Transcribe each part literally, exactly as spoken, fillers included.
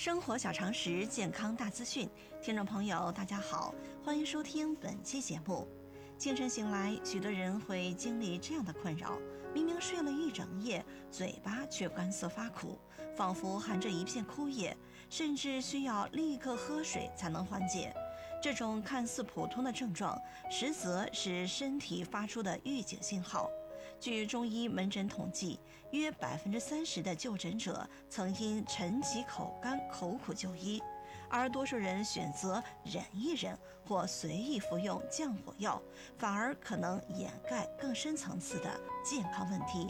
生活小常识，健康大资讯。听众朋友，大家好，欢迎收听本期节目。清晨醒来，许多人会经历这样的困扰：明明睡了一整夜，嘴巴却干涩发苦，仿佛含着一片枯叶，甚至需要立刻喝水才能缓解。这种看似普通的症状，实则是身体发出的预警信号。据中医门诊统计，约百分之三十的就诊者曾因晨起口干口苦就医，而多数人选择忍一忍或随意服用降火药，反而可能掩盖更深层次的健康问题。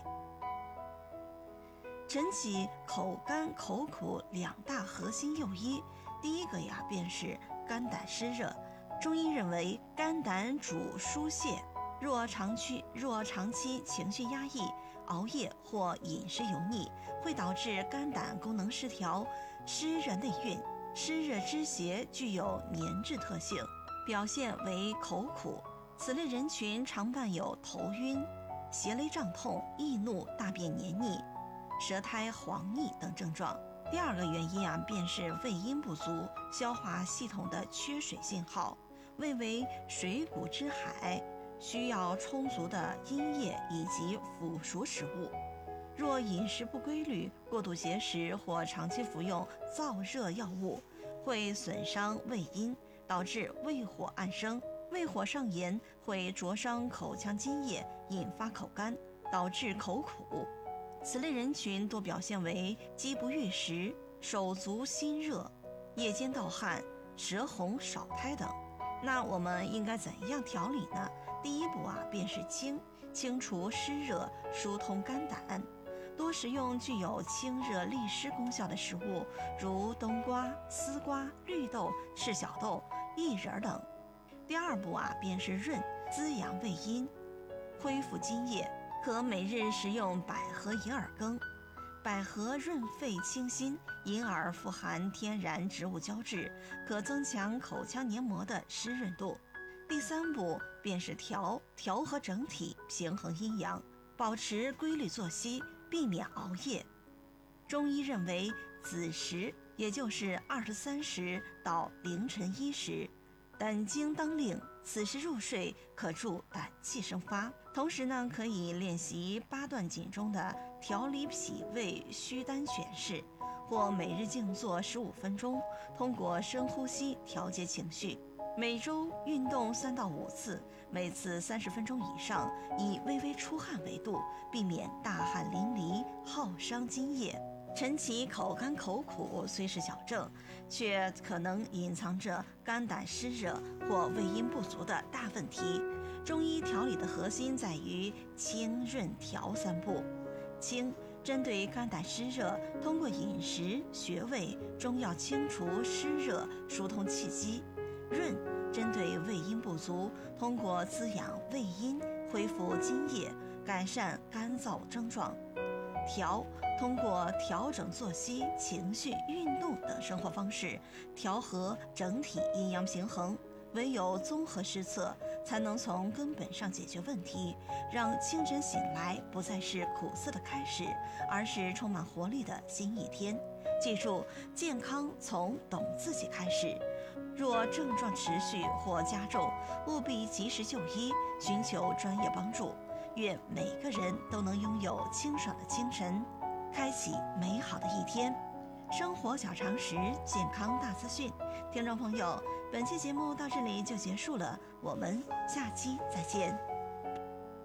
晨起口干口苦两大核心诱因，第一个呀便是肝胆湿热。中医认为，肝胆主疏泄。若长期若长期情绪压抑、熬夜或饮食油腻，会导致肝胆功能失调、湿热内蕴。湿热之邪具有粘滞特性，表现为口苦。此类人群常伴有头晕、胁肋胀痛、易怒、大便黏腻、舌苔黄腻等症状。第二个原因啊，便是胃阴不足，消化系统的缺水信号。胃为水谷之海，需要充足的阴液以及腐熟食物。若饮食不规律、过度节食或长期服用燥热药物，会损伤胃阴，导致胃火暗生。胃火上炎会灼伤口腔津液，引发口干，导致口苦。此类人群多表现为饥不欲食、手足心热、夜间盗汗、舌红少苔等。那我们应该怎样调理呢？第一步啊，便是清，清除湿热，疏通肝胆，多食用具有清热利湿功效的食物，如冬瓜、丝瓜、绿豆、赤小豆、薏仁等。第二步啊，便是润，滋养胃阴，恢复津液，可每日食用百合银耳羹。百合润肺清心，银耳富含天然植物胶质，可增强口腔黏膜的湿润度。第三步便是调，调和整体，平衡阴阳，保持规律作息，避免熬夜。中医认为，子时也就是二十三时到凌晨一时，胆经当令，此时入睡可助胆气生发。同时呢，可以练习八段锦中的调理脾胃虚丹选式，或每日静坐十五分钟，通过深呼吸调节情绪。每周运动三到五次，每次三十分钟以上，以微微出汗为度，避免大汗淋漓，耗伤津液。晨起口干口苦虽是小症，却可能隐藏着肝胆湿热或胃阴不足的大问题。中医调理的核心在于清润调三步。清，针对肝胆湿热，通过饮食、穴位、中药清除湿热，疏通气机。润，针对胃阴不足，通过滋养胃阴，恢复津液，改善干燥症状。调，通过调整作息、情绪、运动等生活方式，调和整体阴阳平衡。唯有综合施策，才能从根本上解决问题，让清晨醒来不再是苦涩的开始，而是充满活力的新一天。记住，健康从懂自己开始。若症状持续或加重，务必及时就医，寻求专业帮助。愿每个人都能拥有清爽的清晨，开启美好的一天。生活小常识，健康大资讯。听众朋友，本期节目到这里就结束了，我们下期再见。